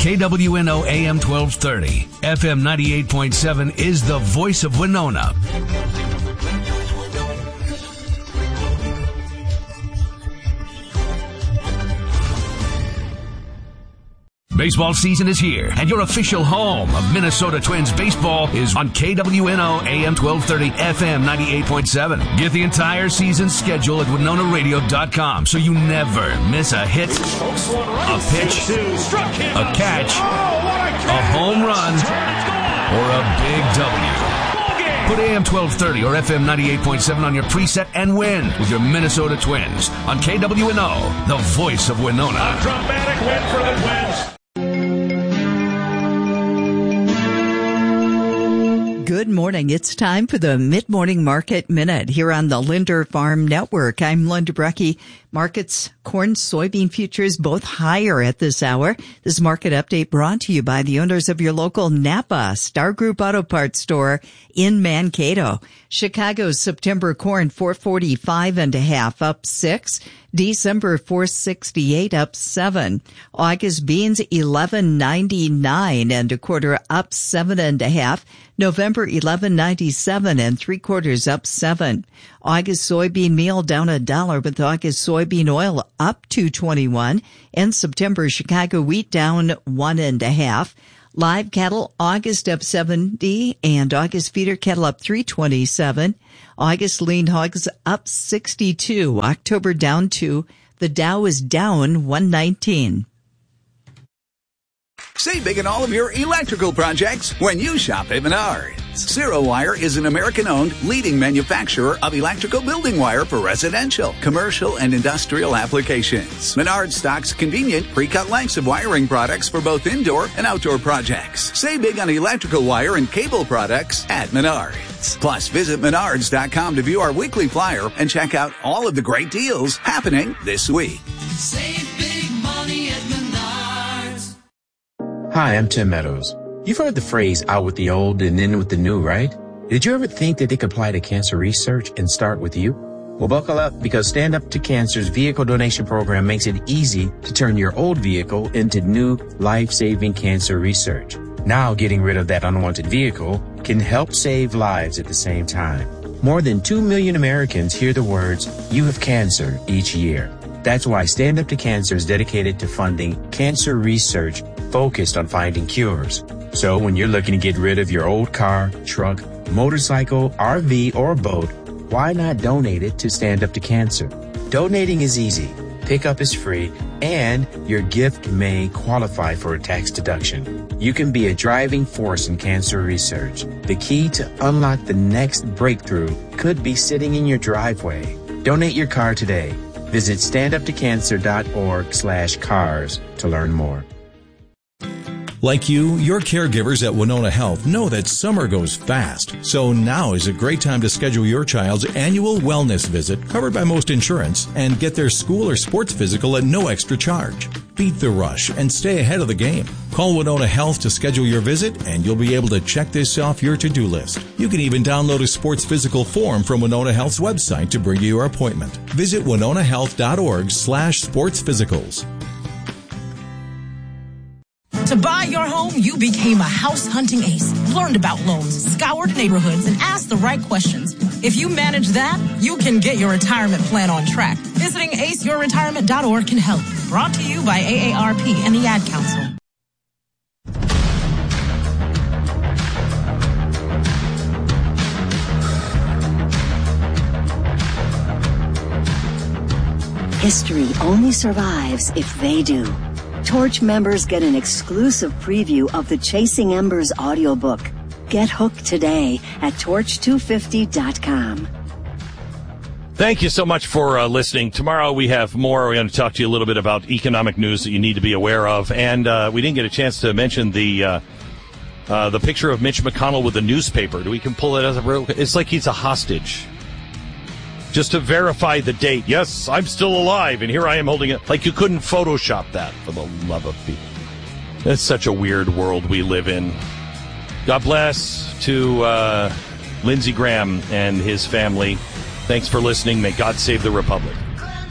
KWNO AM 1230, FM 98.7 is the voice of Winona. Baseball season is here, and your official home of Minnesota Twins baseball is on KWNO AM 1230, FM 98.7. Get the entire season schedule at WinonaRadio.com so you never miss a hit, a pitch, a catch, a home run, or a big W. Put AM 1230 or FM 98.7 on your preset and win with your Minnesota Twins on KWNO, the voice of Winona. A dramatic win for the Twins. Good morning. It's time for the Mid-Morning Market Minute here on the Linder Farm Network. I'm Linda Brecky. Markets, corn, soybean futures, both higher at this hour. This market update brought to you by the owners of your local Napa Star Group Auto Parts store in Mankato. Chicago's September corn, 445.5, up 6. December 468, up 7. August beans 11.99 and a quarter, up 7.5. November 11.97 and 3/4, up 7. August soybean meal down $1 with August soybean oil up $2.21 and September Chicago wheat down 1.5. Live cattle August up 70 and August feeder cattle up 327. August lean hogs up 62. October down 2. The Dow is down 119. Save big on all of your electrical projects when you shop at Menards. Zero Wire is an American-owned leading manufacturer of electrical building wire for residential, commercial, and industrial applications. Menards stocks convenient pre-cut lengths of wiring products for both indoor and outdoor projects. Save big on electrical wire and cable products at Menards. Plus, visit Menards.com to view our weekly flyer and check out all of the great deals happening this week. Save big money at Menards. Hi, I'm Tim Meadows. You've heard the phrase out with the old and in with the new, right? Did you ever think that they could apply to cancer research and start with you? Well, buckle up because Stand Up to Cancer's vehicle donation program makes it easy to turn your old vehicle into new life-saving cancer research. Now, getting rid of that unwanted vehicle can help save lives at the same time. More than 2 million Americans hear the words, "You have cancer," each year. That's why Stand Up to Cancer is dedicated to funding cancer research focused on finding cures. So when you're looking to get rid of your old car, truck, motorcycle, RV, or boat, why not donate it to Stand Up to Cancer? Donating is easy, pickup is free, and your gift may qualify for a tax deduction. You can be a driving force in cancer research. The key to unlock the next breakthrough could be sitting in your driveway. Donate your car today. Visit standuptocancer.org/cars to learn more. Like you, your caregivers at Winona Health know that summer goes fast. So now is a great time to schedule your child's annual wellness visit covered by most insurance and get their school or sports physical at no extra charge. Beat the rush and stay ahead of the game. Call Winona Health to schedule your visit and you'll be able to check this off your to-do list. You can even download a sports physical form from Winona Health's website to bring you your appointment. Visit winonahealth.org/sportsphysicals. To buy your home, you became a house hunting ace, learned about loans, scoured neighborhoods, and asked the right questions. If you manage that, you can get your retirement plan on track. Visiting aceyourretirement.org can help. Brought to you by AARP and the Ad Council. History only survives if they do. Torch members get an exclusive preview of the Chasing Embers audiobook. Get hooked today at torch250.com. Thank you so much for listening. Tomorrow we have more. We're going to talk to you a little bit about economic news that you need to be aware of. And we didn't get a chance to mention the picture of Mitch McConnell with the newspaper. We can pull it as it's like he's a hostage. Just to verify the date. Yes, I'm still alive, and here I am holding it. Like you couldn't Photoshop that, for the love of people. It's such a weird world we live in. God bless to Lindsey Graham and his family. Thanks for listening. May God save the Republic.